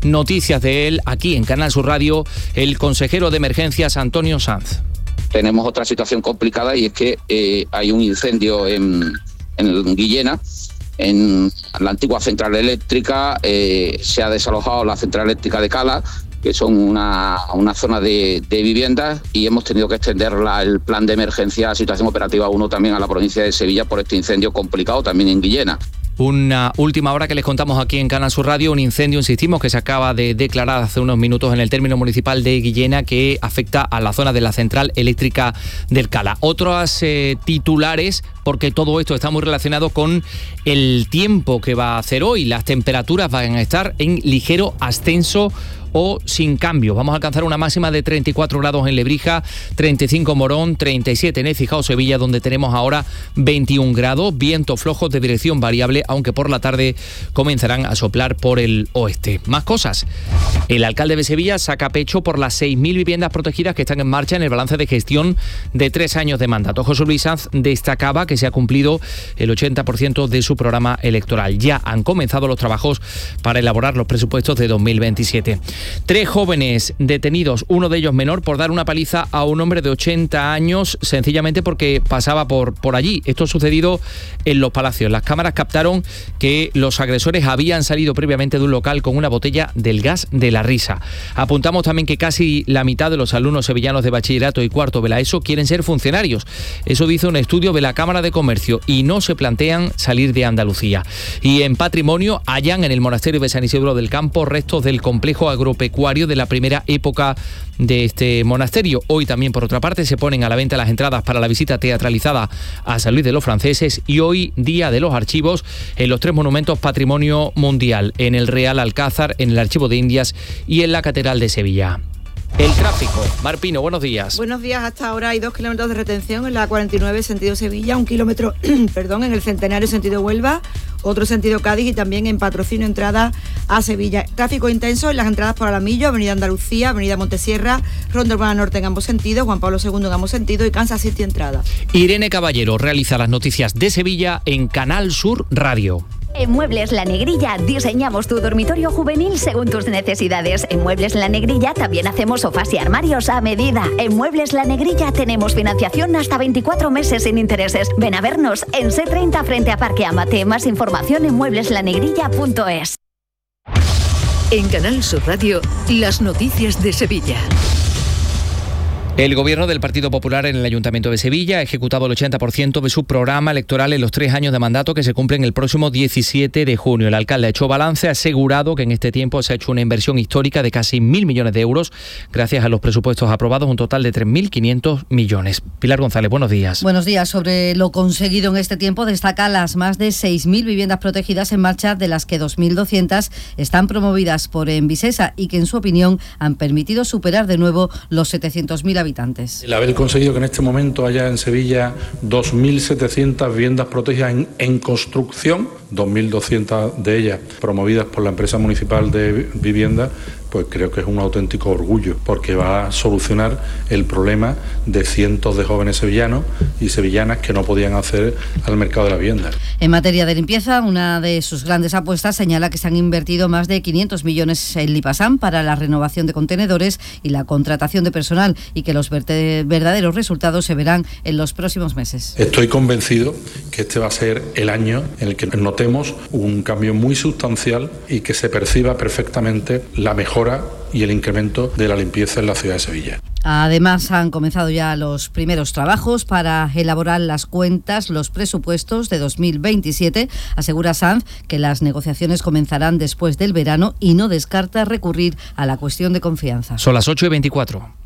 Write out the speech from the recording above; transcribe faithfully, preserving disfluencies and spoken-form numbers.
noticias de él aquí en Canal Sur Radio, el consejero de emergencias Antonio Sanz. Tenemos otra situación complicada y es que eh, hay un incendio en, en Guillena, en la antigua central eléctrica. Eh, se ha desalojado la central eléctrica de Cala, que son una, una zona de, de viviendas, y hemos tenido que extender la, el plan de emergencia situación operativa uno también a la provincia de Sevilla por este incendio complicado también en Guillena. Una última hora que les contamos aquí en Canal Sur Radio, un incendio, insistimos, que se acaba de declarar hace unos minutos en el término municipal de Guillena, que afecta a la zona de la central eléctrica del Cala. Otros eh, titulares, porque todo esto está muy relacionado con el tiempo que va a hacer hoy. Las temperaturas van a estar en ligero ascenso o sin cambio. Vamos a alcanzar una máxima de treinta y cuatro grados en Lebrija, treinta y cinco en Morón, treinta y siete en Écija o Sevilla, donde tenemos ahora veintiún grados, vientos flojos de dirección variable, aunque por la tarde comenzarán a soplar por el oeste. Más cosas. El alcalde de Sevilla saca pecho por las seis mil viviendas protegidas que están en marcha en el balance de gestión de tres años de mandato. José Luis Sanz destacaba que se ha cumplido el ochenta por ciento de su programa electoral. Ya han comenzado los trabajos para elaborar los presupuestos de dos mil veintisiete. Tres jóvenes detenidos, uno de ellos menor, por dar una paliza a un hombre de ochenta años, sencillamente porque pasaba por, por allí. Esto ha sucedido en Los Palacios. Las cámaras captaron que los agresores habían salido previamente de un local con una botella del gas de la risa. Apuntamos también que casi la mitad de los alumnos sevillanos de bachillerato y cuarto de la ESO quieren ser funcionarios. Eso dice un estudio de la Cámara de Comercio, y no se plantean salir de Andalucía. Y en patrimonio hallan en el monasterio de San Isidro del Campo restos del complejo agropecuario de la primera época de este monasterio. Hoy también, por otra parte, se ponen a la venta las entradas para la visita teatralizada a San Luis de los Franceses, y hoy Día de los Archivos en los tres monumentos Patrimonio Mundial, en el Real Alcázar, en el Archivo de Indias y en la Catedral de Sevilla. El tráfico. Mar Pino, buenos días. Buenos días. Hasta ahora hay dos kilómetros de retención en la cuarenta y nueve sentido Sevilla, un kilómetro perdón, en el Centenario sentido Huelva, otro sentido Cádiz, y también en Patrocinio entrada a Sevilla. Tráfico intenso en las entradas por Alamillo, Avenida Andalucía, Avenida Montesierra, Ronda Urbana Norte en ambos sentidos, Juan Pablo segundo en ambos sentidos y Kansas City entrada. Irene Caballero realiza las noticias de Sevilla en Canal Sur Radio. En Muebles La Negrilla diseñamos tu dormitorio juvenil según tus necesidades. En Muebles La Negrilla también hacemos sofás y armarios a medida. En Muebles La Negrilla tenemos financiación hasta veinticuatro meses sin intereses. Ven a vernos en C treinta frente a Parque Amate. Más información en muebles la negrilla punto es. En Canal Sur Radio, las noticias de Sevilla. El gobierno del Partido Popular en el Ayuntamiento de Sevilla ha ejecutado el ochenta por ciento de su programa electoral en los tres años de mandato que se cumplen el próximo diecisiete de junio. El alcalde ha hecho balance, ha asegurado que en este tiempo se ha hecho una inversión histórica de casi mil millones de euros gracias a los presupuestos aprobados, un total de tres mil quinientos millones. Pilar González, buenos días. Buenos días. Sobre lo conseguido en este tiempo destaca las más de seis mil viviendas protegidas en marcha, de las que dos mil doscientas están promovidas por Envisesa y que en su opinión han permitido superar de nuevo los setecientos mil habitantes. El haber conseguido que en este momento haya en Sevilla dos mil setecientas viviendas protegidas en, en construcción, dos mil doscientas de ellas promovidas por la empresa municipal de vivienda, pues creo que es un auténtico orgullo, porque va a solucionar el problema de cientos de jóvenes sevillanos y sevillanas que no podían acceder al mercado de la vivienda. En materia de limpieza, una de sus grandes apuestas señala que se han invertido más de quinientos millones en Lipasam para la renovación de contenedores y la contratación de personal, y que los verdaderos resultados se verán en los próximos meses. Estoy convencido que este va a ser el año en el que notemos un cambio muy sustancial y que se perciba perfectamente la mejora y el incremento de la limpieza en la ciudad de Sevilla. Además, han comenzado ya los primeros trabajos para elaborar las cuentas, los presupuestos de dos mil veintisiete. Asegura Sanz que las negociaciones comenzarán después del verano y no descarta recurrir a la cuestión de confianza. Son las ocho y veinticuatro.